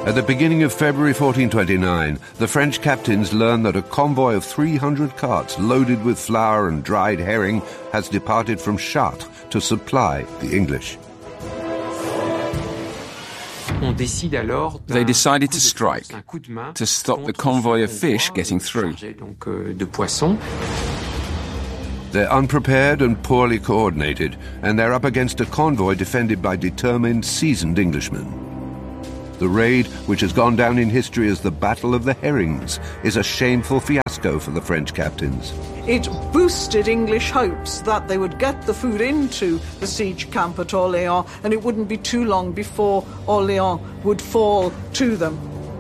At the beginning of February 1429, the French captains learn that a convoy of 300 carts loaded with flour and dried herring has departed from Chartres to supply the English. They decided to strike, to stop the convoy of fish getting through. They're unprepared and poorly coordinated, and they're up against a convoy defended by determined, seasoned Englishmen. The raid, which has gone down in history as the Battle of the Herrings, is a shameful fiasco for the French captains. It boosted English hopes that they would get the food into the siege camp at Orléans, and it wouldn't be too long before Orléans would fall to them.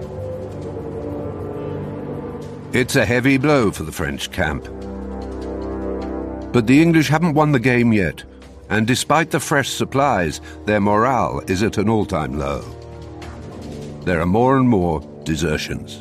It's a heavy blow for the French camp. But the English haven't won the game yet, and despite the fresh supplies, their morale is at an all-time low. There are more and more desertions.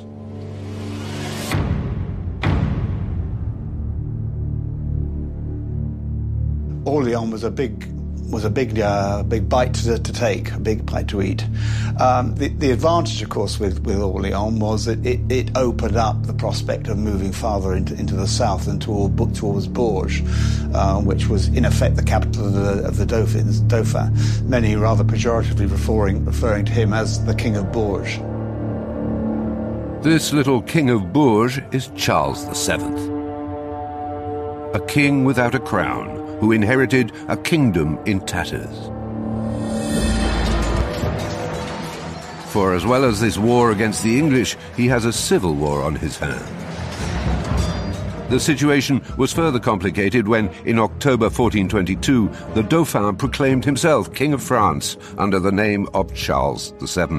Orléans was a big bite to take, a big bite to eat. The advantage, of course, with Orléans was that it opened up the prospect of moving farther into the south and towards Bourges, which was in effect the capital of the Dauphin. Many rather pejoratively referring to him as the King of Bourges. This little King of Bourges is Charles VII, a king without a crown, who inherited a kingdom in tatters. For as well as this war against the English, he has a civil war on his hands. The situation was further complicated when, in October 1422, the Dauphin proclaimed himself King of France under the name of Charles VII.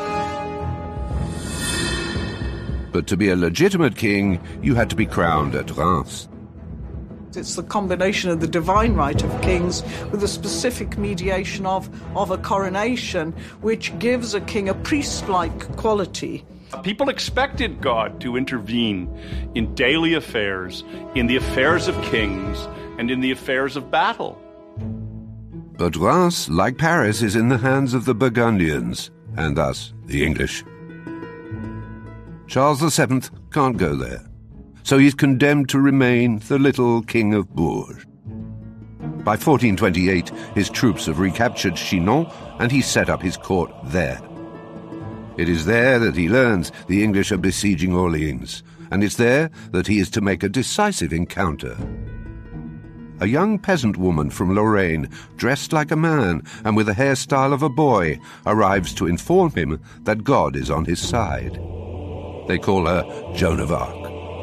But to be a legitimate king, you had to be crowned at Reims. It's the combination of the divine right of kings with the specific mediation of a coronation, which gives a king a priest-like quality. People expected God to intervene in daily affairs, in the affairs of kings, and in the affairs of battle. But Reims, like Paris, is in the hands of the Burgundians, and thus the English. Charles VII can't go there, so he's condemned to remain the little King of Bourges. By 1428, his troops have recaptured Chinon, and he set up his court there. It is there that he learns the English are besieging Orleans, and it's there that he is to make a decisive encounter. A young peasant woman from Lorraine, dressed like a man and with the hairstyle of a boy, arrives to inform him that God is on his side. They call her Joan of Arc.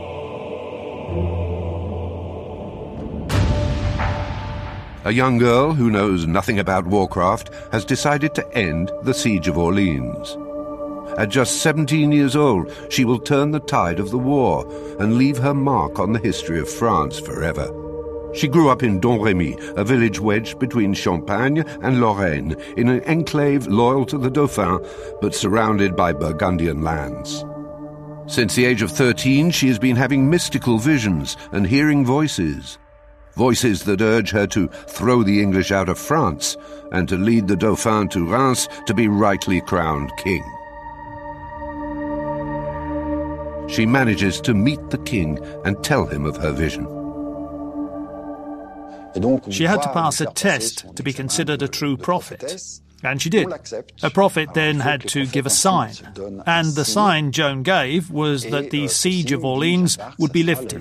A young girl who knows nothing about warcraft has decided to end the siege of Orleans. At just 17 years old, she will turn the tide of the war and leave her mark on the history of France forever. She grew up in Domremy, a village wedged between Champagne and Lorraine, in an enclave loyal to the Dauphin, but surrounded by Burgundian lands. Since the age of 13, she has been having mystical visions and hearing voices. Voices that urge her to throw the English out of France and to lead the Dauphin to Reims to be rightly crowned king. She manages to meet the king and tell him of her vision. She had to pass a test to be considered a true prophet. And she did. A prophet then had to give a sign. And the sign Joan gave was that the siege of Orleans would be lifted.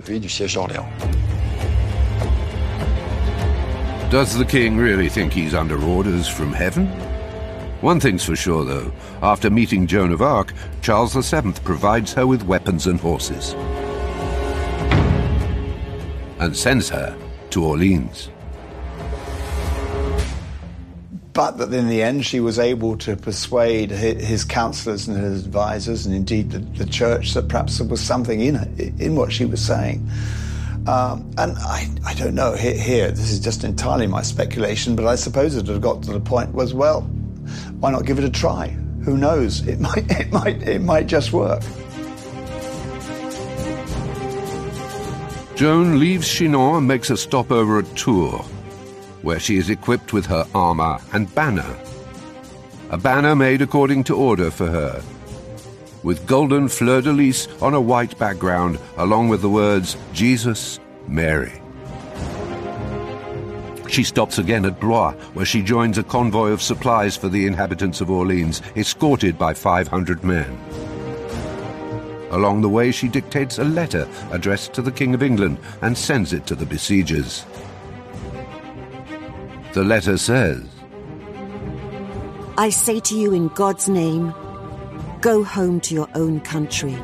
Does the king really think he's under orders from heaven? One thing's for sure, though. After meeting Joan of Arc, Charles VII provides her with weapons and horses and sends her to Orleans. But that in the end she was able to persuade his counsellors and his advisors, and indeed the church, that perhaps there was something in what she was saying. And I don't know, here, this is just entirely my speculation, but I suppose it had got to the point was, well, why not give it a try? Who knows? It might just work. Joan leaves Chinon and makes a stopover at Tours, where she is equipped with her armour and banner. A banner made according to order for her, with golden fleur-de-lis on a white background, along with the words, Jesus, Mary. She stops again at Blois, where she joins a convoy of supplies for the inhabitants of Orleans, escorted by 500 men. Along the way, she dictates a letter addressed to the King of England and sends it to the besiegers. The letter says, I say to you in God's name, go home to your own country.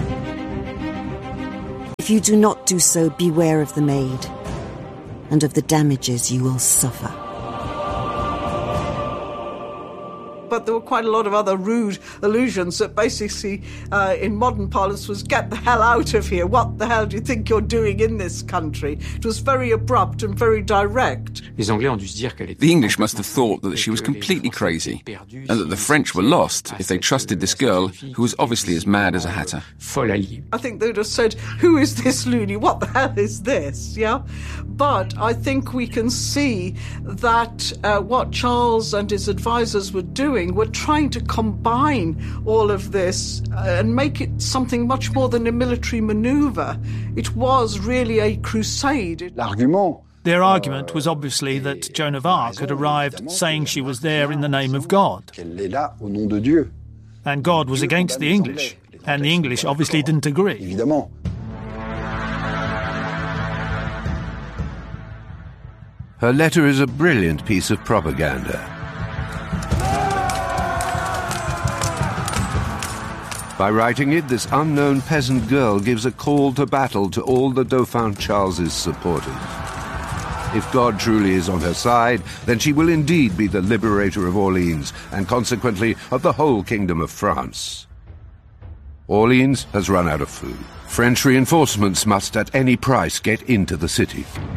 If you do not do so, beware of the maid and of the damages you will suffer. But there were quite a lot of other rude allusions that basically, in modern parlance, was get the hell out of here. What the hell do you think you're doing in this country? It was very abrupt and very direct. The English must have thought that she was completely crazy, and that the French were lost if they trusted this girl who was obviously as mad as a hatter. I think they would have said, who is this loony? What the hell is this? Yeah? But I think we can see that what Charles and his advisors were doing were trying to combine all of this and make it something much more than a military maneuver. It was really a crusade. Their argument was obviously that Joan of Arc had arrived saying she was there in the name of God. And God was against the English, and the English obviously didn't agree. Her letter is a brilliant piece of propaganda. By writing it, this unknown peasant girl gives a call to battle to all the Dauphin Charles's supporters. If God truly is on her side, then she will indeed be the liberator of Orleans, and consequently of the whole kingdom of France. Orleans has run out of food. French reinforcements must at any price get into the city.